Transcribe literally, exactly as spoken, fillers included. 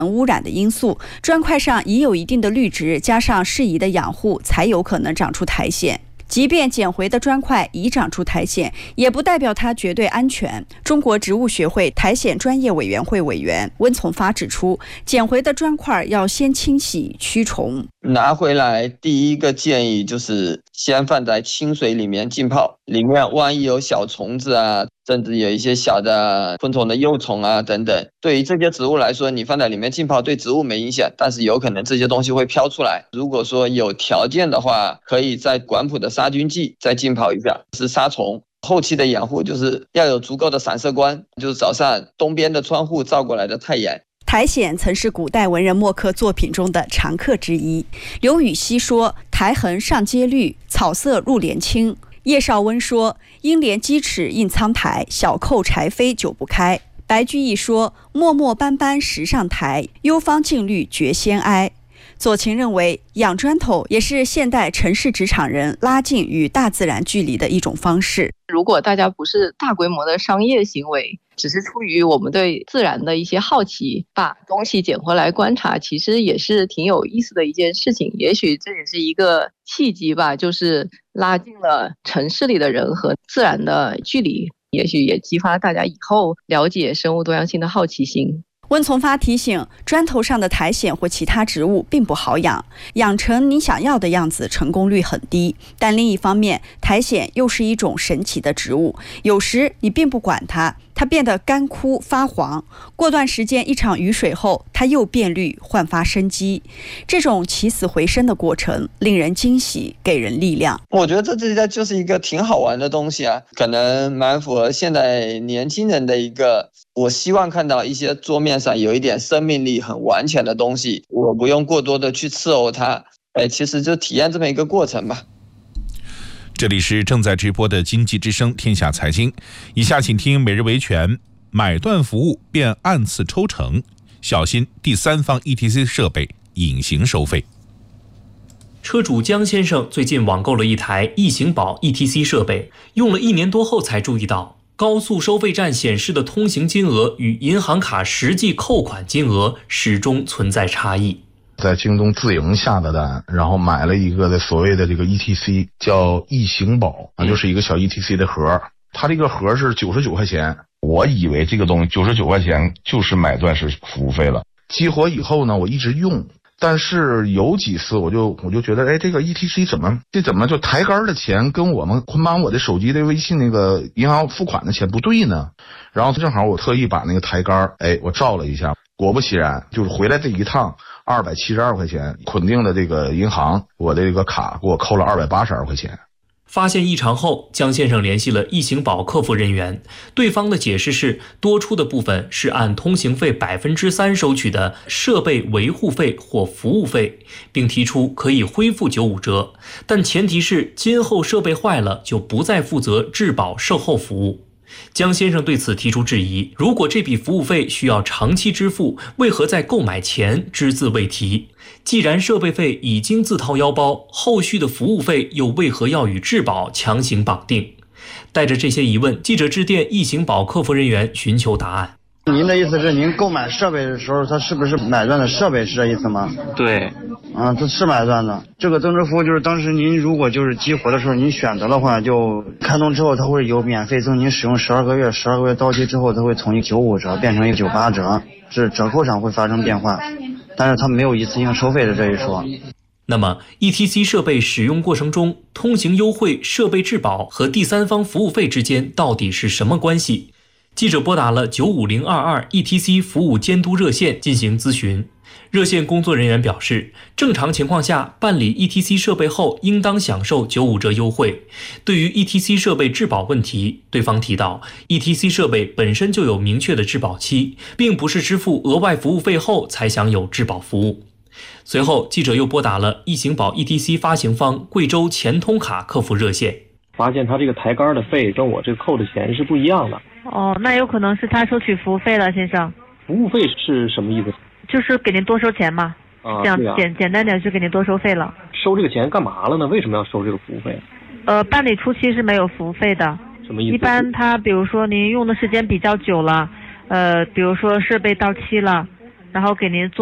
污染的因素，砖块上已有一定的绿植，加上适宜的养护，才有可能长出苔藓。即便捡回的砖块已长出苔藓，也不代表它绝对安全。中国植物学会苔藓专业委员会委员温从发指出，捡回的砖块要先清洗驱虫。 拿回来第一个建议就是先放在清水里面浸泡，里面万一有小虫子啊，甚至有一些小的昆虫的幼虫啊等等，对于这些植物来说，你放在里面浸泡对植物没影响，但是有可能这些东西会飘出来。如果说有条件的话，可以在管谱的杀菌剂再浸泡一下，是杀虫。后期的养护就是要有足够的散射光，就是早上东边的窗户照过来的太阳。 苔藓曾是古代文人墨客作品中的常客之一。刘禹锡说：“苔痕上阶绿，草色入帘青。”叶绍温说：“鹰帘鸡齿映苍苔，小扣柴扉久不开。”白居易说：“漠漠斑斑石上苔，幽芳净绿觉先哀。”左倾认为，养砖头也是现代城市职场人拉近与大自然距离的一种方式。 如果大家不是大规模的商业行为，只是出于我们对自然的一些好奇，把东西捡回来观察，其实也是挺有意思的一件事情。也许这也是一个契机吧，就是拉近了城市里的人和自然的距离，也许也激发大家以后了解生物多样性的好奇心。 温从发提醒，砖头上的苔藓或其他植物并不好养，养成你想要的样子成功率很低。但另一方面，苔藓又是一种神奇的植物，有时你并不管它，它变得干枯发黄，过段时间一场雨水后，它又变绿焕发生机。这种起死回生的过程令人惊喜，给人力量。 我觉得这这就是一个挺好玩的东西啊，可能蛮符合现在年轻人的一个，我希望看到一些桌面上有一点生命力很完全的东西，我不用过多的去伺候它，哎，其实就体验这么一个过程吧。 这里是正在直播的经济之声天下财经，以下请听每日维权，买断服务变按次抽成，小心第三方 E T C 设备隐形收费。 车主江先生最近网购了一台易行宝 E T C 设备，用了一年多后才注意到，高速收费站显示的通行金额与银行卡实际扣款金额始终存在差异。 在京东自营下的单，然后买了一个的所谓的这个 E T C， 叫易行宝啊，就是一个小 E T C 的盒，它这个盒是九十九块钱，我以为这个东西九十九块钱就是买断式服务费了。激活以后呢，我一直用，但是有几次我就我就觉得，哎，这个 E T C 怎么这怎么就抬杆的钱跟我们捆绑我的手机的微信那个银行付款的钱不对呢？然后正好我特意把那个抬杆，哎，我照了一下，果不其然，就是回来这一趟二百七十二块钱，捆定的这个银行，我的这个卡给我扣了二百八十二块钱。 发现异常后，江先生联系了易行宝客服人员，对方的解释是多出的部分是按通行费百分之三收取的设备维护费或服务费，并提出可以恢复九五折，但前提是今后设备坏了就不再负责质保售后服务。江先生对此提出质疑，如果这笔服务费需要长期支付，为何在购买前只字未提？既然设备费已经自掏腰包，后续的服务费又为何要与质保强行绑定？带着这些疑问，记者致电易行宝客服人员寻求答案。 您的意思是您购买设备的时候，它是不是买断的设备，是这意思吗？ 对， 啊，这是买断的。这个增值服务就是当时您如果就是激活的时候，您选择的话，就开通之后，它会有免费赠您使用十二个月，十二个月到期之后，它会从一九五折变成一个九八折，是折扣上会发生变化，但是它没有一次性收费的这一说。 那么 E T C 设备使用过程中，通行优惠、设备质保和第三方服务费之间到底是什么关系？记者拨打了九五零二二 E T C 服务监督热线进行咨询。热线工作人员表示，正常情况下办理 E T C 设备后应当享受九五折优惠。对于 E T C 设备质保问题，对方提到 E T C 设备本身就有明确的质保期，并不是支付额外服务费后才享有质保服务。随后记者又拨打了易行宝 E T C 发行方贵州钱通卡客服热线， 发现他这个抬杆的费跟我这个扣的钱是不一样的。 哦，那有可能是他收取服务费了，先生。 服务费是什么意思？ 就是给您多收钱嘛。 啊， 这样啊简简单点，就给您多收费了。 收这个钱干嘛了呢？为什么要收这个服务费？ 呃，办理初期是没有服务费的。 什么意思？ 一般他比如说您用的时间比较久了，呃，比如说设备到期了， 然后给您做。